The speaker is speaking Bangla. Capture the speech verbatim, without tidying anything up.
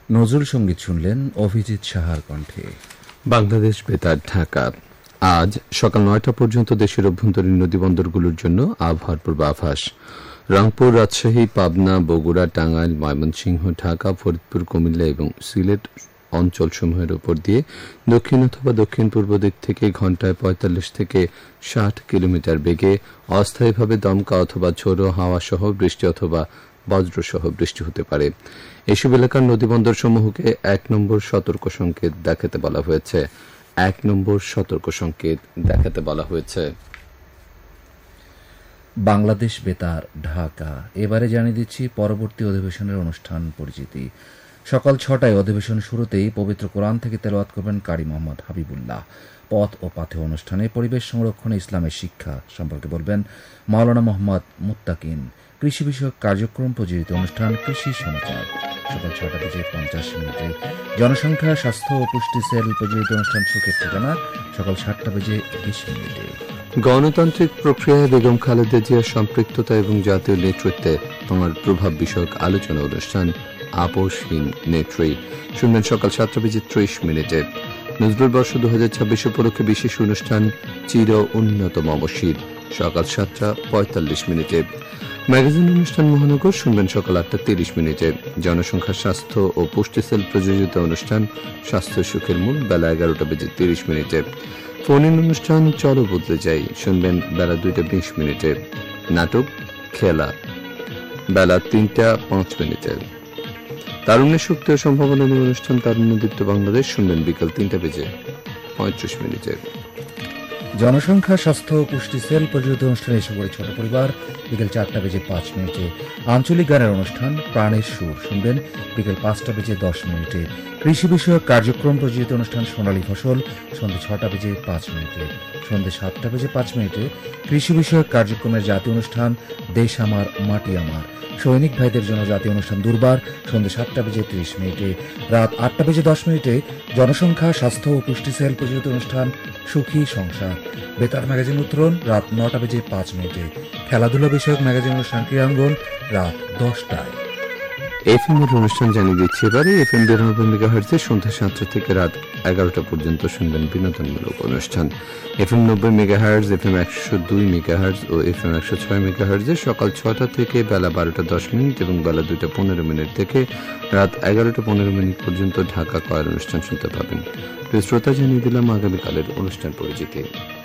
নজরুল সঙ্গীত শুনলেন অভিজিৎ সাহার কণ্ঠে। বাংলাদেশ বেতার ঢাকা। আজ সকাল নয়টা পর্যন্ত দেশের অভ্যন্তরীণ নদীবন্দরগুলোর জন্য আবহাওয়ার পূর্বাভাস। রংপুর, রাজশাহী, পাবনা, বগুড়া, টাঙ্গাইল, ময়মনসিংহ, ঢাকা, ফরিদপুর, কুমিল্লা এবং সিলেট অঞ্চলসমূহের উপর দিয়ে দক্ষিণ অথবা দক্ষিণ পূর্ব দিক থেকে ঘণ্টায় পঁয়তাল্লিশ থেকে ষাট কিলোমিটার বেগে অস্থায়ীভাবে দমকা অথবা ঝোড়ো হাওয়া সহ বৃষ্টি অথবা বজ্রসহ বৃষ্টি হতে পারে। এসব এলাকার নদীবন্দরসমূহকে এক নম্বর সতর্ক সংকেত দেখাতে বলা হয়েছে এক নম্বর সতর্ক সংকেত দেখাতে বলা হয়েছে বাংলাদেশ বেতার ঢাকা। এবারে জানিয়ে দিচ্ছি পরবর্তী অধিবেশনের অনুষ্ঠান পরিচিতি। সকাল ছটায় অধিবেশন শুরুতেই পবিত্র কোরআন থেকে তেলাওয়াত করবেন কারি মোহাম্মদ হাবিবুল্লাহ। পথ ও পাথে অনুষ্ঠানে পরিবেশ সংরক্ষণে ইসলামের শিক্ষা সম্পর্কে বলবেন মাওলানা মোহাম্মদ মুত্তাকিন। কৃষি বিষয়ক কার্যক্রম প্রযোজিত অনুষ্ঠান কৃষি সমাচার সকাল ছটা বেজে পঞ্চাশ মিনিটে। জনসংখ্যা, স্বাস্থ্য ও পুষ্টি সেল প্রযোজিত অনুষ্ঠান সুখের ঠিকানা সকাল সাতটা বেজে বিশ মিনিটে। গণতান্ত্রিক প্রক্রিয়ায় বেগম খালেদা জিয়ার সম্পৃক্ততা এবং জাতীয় নেতৃত্বে তোমার প্রভাব বিষয়ক আলোচনা অনুষ্ঠান আপোষহীন নেত্রী শুনবেন সকাল সাতটা বেজে ত্রিশ মিনিটে। নজরুল বর্ষ দু হাজার ছাব্বিশ উপলক্ষে বিশেষ অনুষ্ঠান চির উন্নত মমশির সকাল সাতটা পঁয়তাল্লিশ মিনিটে। ম্যাগাজিন অনুষ্ঠান মহানগর শুনবেন সকাল আটটা তিরিশ মিনিটে। জনসংখ্যা, স্বাস্থ্য ও পুষ্টি সেল প্রযোজিত অনুষ্ঠান স্বাস্থ্য সুখের মূল বেলা এগারোটা বেজে তিরিশ মিনিটে। ফোন ইন অনুষ্ঠান চলো বদলে যাই শুনবেন বেলা দুইটা বিশ মিনিটে। নাটক খেলা বেলা তিনটা পাঁচ মিনিটে। তারুণ্যের শক্তি ও সম্ভাবনা নিয়ে অনুষ্ঠান তারুণ্যদীপ্ত বাংলাদেশ শুনবেন বিকাল তিনটা বেজে পঁয়ত্রিশ মিনিটে। জনসংখ্যা, স্বাস্থ্য ও পুষ্টি সেল প্রযোজিত অনুষ্ঠানে এসে পড়ে ছোট পরিবার বিকেল চারটা বেজে পাঁচ মিনিটে। আঞ্চলিক গানের অনুষ্ঠান প্রাণের সুর শুনবেন বিকেল পাঁচটা বেজে দশ মিনিটে। কৃষি বিষয়ক কার্যক্রম প্রযোজিত অনুষ্ঠান সোনালী ফসল সন্ধ্যে ছটা বেজে পাঁচ মিনিটে। সন্ধ্যে সাতটা বেজে পাঁচ মিনিটে কৃষি বিষয়ক কার্যক্রমের জাতীয় অনুষ্ঠান দেশ আমার মাটি আমার। সৈনিক ভাইদের জন্য জাতীয় অনুষ্ঠান দুর্বার সন্ধ্যে সাতটা বেজে ত্রিশ মিনিটে। রাত আটটা বেজে দশ মিনিটে জনসংখ্যা, স্বাস্থ্য ও পুষ্টি সেল প্রযোজিত অনুষ্ঠান সুখী সংসার। বেতার ম্যাগাজিন উত্তরণ রাত নটা বেজে পাঁচ মিনিটে। খেলাধুলা বিষয়ক ম্যাগাজিন অনুষ্ঠান ক্রীড়াঙ্গন রাত দশটায়। এফ এম এর অনুষ্ঠান জানিয়ে দিচ্ছি এবারে। এফ এম বিরানব্বই মেগাহার্টজে সন্ধ্যা সাতটা থেকে রাত এগারোটা পর্যন্ত শুনবেন বিনোদনমূলক অনুষ্ঠান। এফ এম নব্বই মেগাহার্টজ, এফ এম একশো দুই মেগাহার্টজ ও এফ এম একশো ছয় মেগাহার্টজে সকাল ছটা থেকে বেলা বারোটা দশ মিনিট এবং বেলা দুইটা পনেরো মিনিট থেকে রাত এগারোটা পনেরো মিনিট পর্যন্ত ঢাকা কয়ের অনুষ্ঠান শুনতে পাবেন। প্রিয় শ্রোতা, জানিয়ে দিলাম আগামীকালের অনুষ্ঠান পরিচিতি।